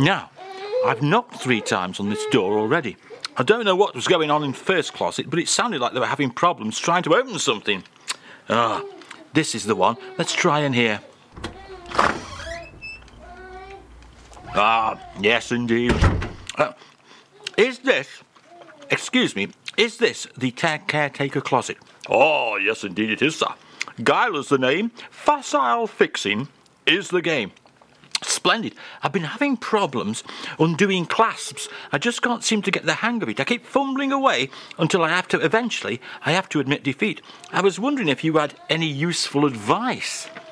Now, I've knocked 3 times on this door already. I don't know what was going on in the first closet, but it sounded like they were having problems trying to open something. This is the one. Let's try in here. Yes indeed. Is this the caretaker closet? Oh, yes indeed it is, sir. Guiler's the name, facile fixing is the game. Splendid. I've been having problems undoing clasps. I just can't seem to get the hang of it. I keep fumbling away until I have to admit defeat. I was wondering if you had any useful advice.